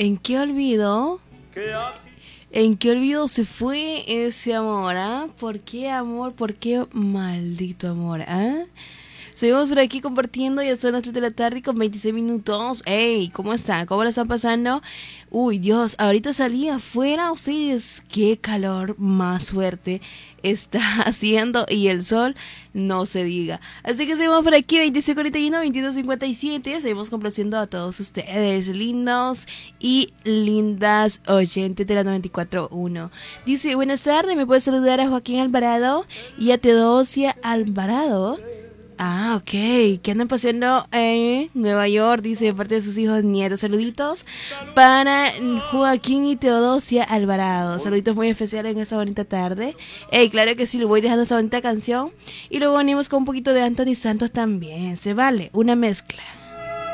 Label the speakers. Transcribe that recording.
Speaker 1: ¿En qué olvido? ¿En qué olvido se fue ese amor, ah? ¿Por qué amor? ¿Por qué maldito amor, ah? Seguimos por aquí compartiendo, ya son las 3 de la tarde con 26 minutos. Ey, ¿cómo están? ¿Cómo la están pasando? Uy, Dios, ahorita salí afuera, ustedes, qué calor más fuerte está haciendo y el sol no se diga. Así que seguimos por aquí, 26:41, 22:57. Seguimos complaciendo a todos ustedes, lindos y lindas oyentes de la 94.1. Dice, buenas tardes, ¿me puedes saludar a Joaquín Alvarado y a Teodosia Alvarado? Ah, ok. ¿Qué andan pasando en Nueva York? Dice, de parte de sus hijos nietos. Saluditos para Joaquín y Teodosia Alvarado. Saluditos muy especiales en esta bonita tarde. Hey, claro que sí, le voy dejando esa bonita canción. Y luego venimos con un poquito de Anthony Santos también. Se vale, una mezcla.